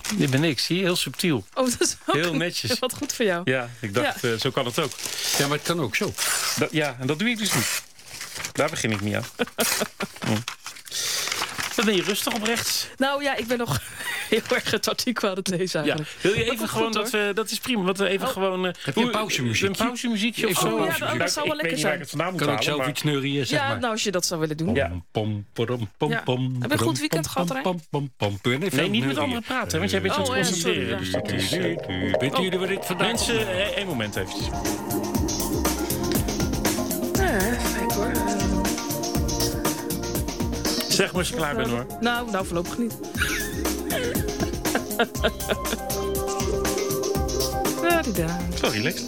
Dit ben ik, zie je? Heel subtiel. Oh, dat is ook heel netjes. Wat goed voor jou. Ja, ik dacht, zo kan het ook. Ja, maar het kan ook zo. En dat doe ik dus niet. Daar begin ik niet aan. Dan ben je rustig op rechts. Nou ja, ik ben nog heel erg het artikel aan het lezen eigenlijk. Ja. Wil je even gewoon, dat is prima. Dat we even gewoon... Heb je een pauzemuziekje? Een pauzemuziekje of zo? Dat zou wel lekker zijn. Kan ik zelf iets neurien, zeg maar. Ja, nou als je dat zou willen doen. Ja. Heb je een goed weekend gehad, Rijn? Nee, niet met anderen praten, want jij bent aan het concentreren. Dus dat is... Weten jullie wat ik vandaag... Mensen, één moment eventjes. Kijk hoor. Zeg maar als je klaar bent, hoor. Nou, voorlopig niet. Zo relaxed.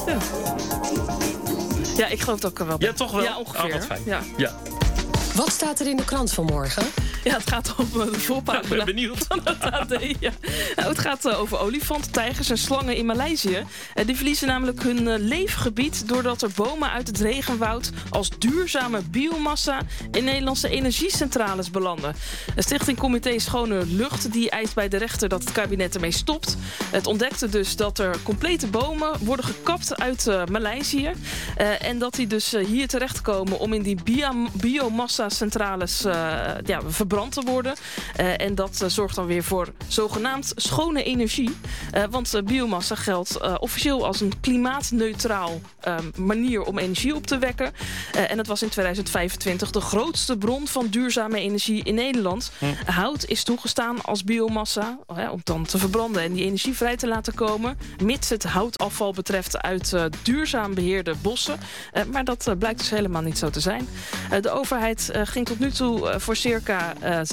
Ja, ik geloof dat ik er wel ben. Ja, toch wel? Ja, ongeveer. Wat fijn. Ja. Wat staat er in de krant vanmorgen? Ja, het gaat om de voorpagina. Ik ben benieuwd. Van het AD, ja. Nou, het gaat over olifanten, tijgers en slangen in Maleisië. Die verliezen namelijk hun leefgebied doordat er bomen uit het regenwoud als duurzame biomassa in Nederlandse energiecentrales belanden. De stichting Comité Schone Lucht die eist bij de rechter dat het kabinet ermee stopt. Het ontdekte dus dat er complete bomen worden gekapt uit Maleisië. En dat die dus hier terechtkomen om in die biomassa-centrales verbrand te worden. En dat zorgt dan weer voor zogenaamd schone energie. Want biomassa geldt officieel als een klimaatneutraal manier om energie op te wekken. En het was in 2025 de grootste bron van duurzame energie in Nederland. Hout is toegestaan als biomassa om dan te verbranden en die energie vrij te laten komen. Mits het houtafval betreft uit duurzaam beheerde bossen. Maar dat blijkt dus helemaal niet zo te zijn. De overheid ging tot nu toe voor circa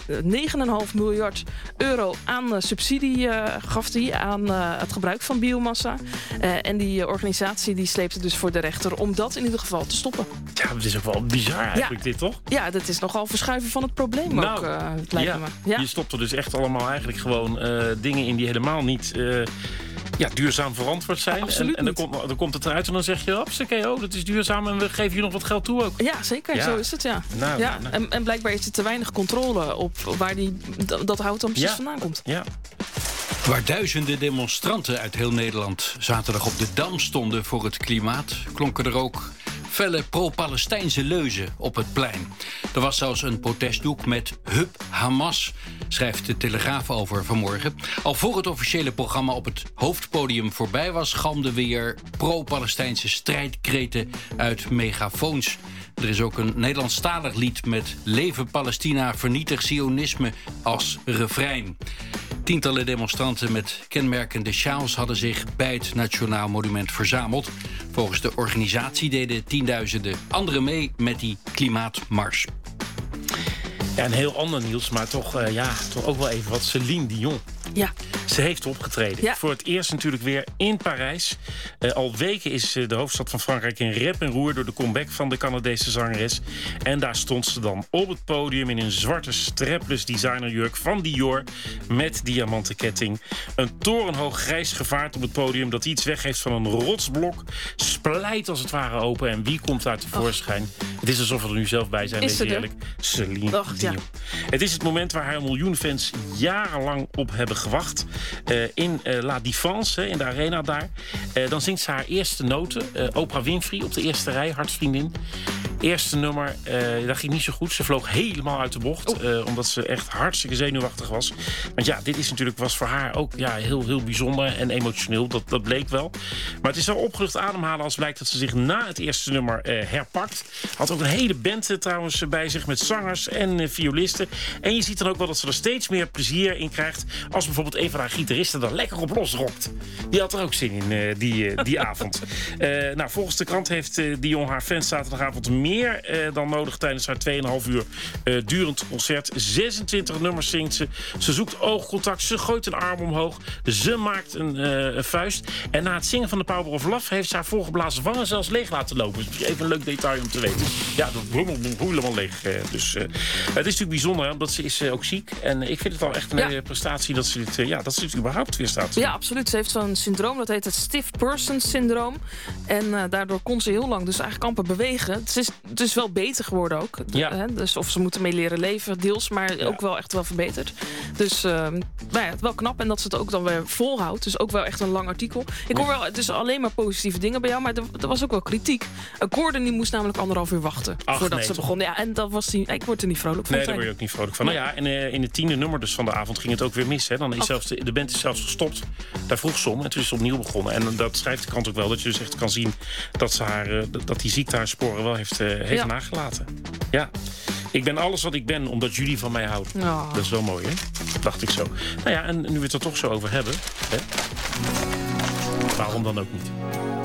9,5 miljard euro aan subsidie gaf die aan het gebruik van biomassa. En die organisatie die sleepte dus voor de rechter om dat in ieder geval te stoppen. Ja, het is ook wel bizar eigenlijk dit, toch? Ja, dat is nogal verschuiven van het probleem ook, het lijkt me. Ja. Je stopt er dus echt allemaal eigenlijk gewoon dingen in die helemaal niet... duurzaam verantwoord zijn. Ja, absoluut en dan komt het eruit en dan zeg je... dat is duurzaam en we geven je nog wat geld toe ook. Ja, zeker. Zo is het, ja. Nou. En blijkbaar is er te weinig controle op waar dat hout dan precies vandaan komt. Ja. Waar duizenden demonstranten uit heel Nederland zaterdag op de Dam stonden voor het klimaat, klonken er ook felle pro-Palestijnse leuzen op het plein. Er was zelfs een protestdoek met Hup Hamas, schrijft de Telegraaf over vanmorgen. Al voor het officiële programma op het hoofdpodium voorbij was, galmden weer pro-Palestijnse strijdkreten uit megafoons. Er is ook een Nederlandstalig lied met Leven Palestina, vernietig Zionisme als refrein. Tientallen demonstranten met kenmerkende sjaals hadden zich bij het Nationaal Monument verzameld. Volgens de organisatie deden tienduizenden anderen mee met die klimaatmars. Ja, een heel ander nieuws, maar toch ook wel even wat. Céline Dion. Ja. Ze heeft opgetreden. Ja. Voor het eerst natuurlijk weer in Parijs. Al weken is de hoofdstad van Frankrijk in rep en roer door de comeback van de Canadese zangeres. En daar stond ze dan op het podium in een zwarte strapless designerjurk van Dior met diamanten ketting. Een torenhoog grijs gevaart op het podium dat iets weggeeft van een rotsblok. Splijt als het ware open. En wie komt daar tevoorschijn? Het is alsof we er nu zelf bij zijn. Is ze er? Eerlijk. Céline Dion. Ja. Het is het moment waar haar miljoenfans jarenlang op hebben gewacht. In La Défense, in de arena daar. Dan zingt ze haar eerste noten. Oprah Winfrey op de eerste rij, hartsvriendin. Eerste nummer, dat ging niet zo goed. Ze vloog helemaal uit de bocht. Omdat ze echt hartstikke zenuwachtig was. Want ja, dit was voor haar ook heel, heel bijzonder en emotioneel. Dat bleek wel. Maar het is wel opgelucht ademhalen als blijkt dat ze zich na het eerste nummer herpakt. Had ook een hele band trouwens bij zich met zangers en violisten. En je ziet dan ook wel dat ze er steeds meer plezier in krijgt. Als bijvoorbeeld een van haar gitaristen er lekker op losrokt. Die had er ook zin in die avond. Volgens de krant heeft Dion haar fans zaterdagavond meer dan nodig tijdens haar 2,5 uur durend concert. 26 nummers zingt ze. Ze zoekt oogcontact. Ze gooit een arm omhoog. Ze maakt een vuist. En na het zingen van de Power of Love heeft ze haar volgeblazen wangen zelfs leeg laten lopen. Dus even een leuk detail om te weten. Ja, dat helemaal leeg. Het is natuurlijk bijzonder, omdat ze is ook ziek. En ik vind het al echt een prestatie dat ze dit überhaupt weer staat. Ja, absoluut. Ze heeft zo'n syndroom, dat heet het stiff person syndroom. En daardoor kon ze heel lang dus eigenlijk amper bewegen. Het is het is wel beter geworden ook. Ja. Hè? Dus of ze moeten mee leren leven, deels, maar ook wel echt wel verbeterd. Dus wel knap. En dat ze het ook dan weer volhoudt. Dus ook wel echt een lang artikel. Ik hoor wel, het is alleen maar positieve dingen bij jou, maar er was ook wel kritiek. Gordon die moest namelijk 1,5 uur wachten voordat ze begon. Ja, en dat was ik word er niet vrolijk van. Nee, daar word je ook niet vrolijk van. Nou ja, en in het 10e nummer dus van de avond ging het ook weer mis. Hè. Dan is zelfs de band is zelfs gestopt. Daar vroeg ze om en toen is ze opnieuw begonnen. En dat schrijft de krant ook wel, dat je dus echt kan zien dat die ziekte haar sporen wel heeft nagelaten. Ja. Ik ben alles wat ik ben, omdat jullie van mij houden. Oh. Dat is wel mooi, hè? Dacht ik zo. Nou ja, en nu we het er toch zo over hebben, hè? Waarom dan ook niet?